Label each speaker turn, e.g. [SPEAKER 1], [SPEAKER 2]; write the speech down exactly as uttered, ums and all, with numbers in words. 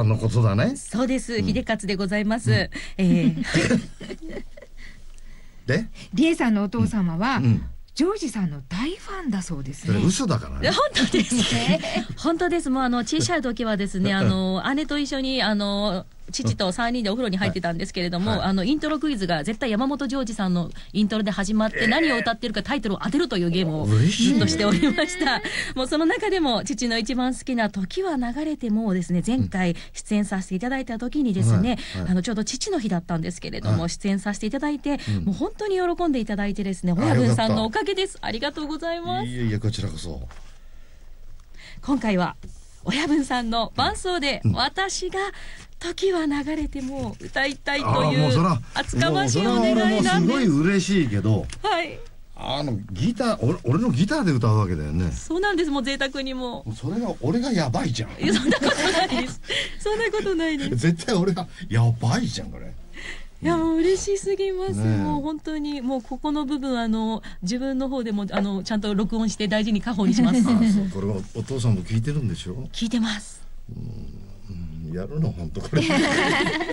[SPEAKER 1] のことだね。
[SPEAKER 2] そうです、秀勝でございます。ええ
[SPEAKER 1] で、
[SPEAKER 3] 理恵さんのお父様は、
[SPEAKER 1] うん、
[SPEAKER 3] ジョージさんの大ファンだそうですね。
[SPEAKER 1] それ嘘だからね。
[SPEAKER 2] 本当ですね。本当です。もうあの小さい時はですね、あの姉と一緒にあの父とさんにんでお風呂に入ってたんですけれども、はい、あのイントロクイズが絶対山本譲二さんのイントロで始まって、何を歌ってるかタイトルを当てるというゲームをずっとしておりました。もうその中でも父の一番好きな時は流れてもですね、前回出演させていただいた時にですね、はいはい、あのちょうど父の日だったんですけれども、はい、出演させていただいて、うん、もう本当に喜んでいただいてですね、親分さんのおかげです。ありがとうございます。
[SPEAKER 1] いやいや、こちらこそ。
[SPEAKER 2] 今回は親分さんの伴奏で、私が時は流れても歌いたいという厚かましいお願いなんです。
[SPEAKER 1] すごい嬉しいけど、
[SPEAKER 2] はい、
[SPEAKER 1] あのギター、俺、俺のギターで歌うわけだよね。
[SPEAKER 2] そうなんです。もう贅沢にも
[SPEAKER 1] それが俺がやばいじゃん。
[SPEAKER 2] いや、そんなことないです。そんなことないです。
[SPEAKER 1] 絶対俺がやばいじゃんこれ。
[SPEAKER 2] いや、もう嬉しすぎます、ね、もう本当にもうここの部分、あの自分の方でもあのちゃんと録音して大事に家宝にします。
[SPEAKER 1] あ、そう、これはお父さんも聞いてるんでしょ。
[SPEAKER 2] 聞いてます。
[SPEAKER 1] うん、やるの本当これ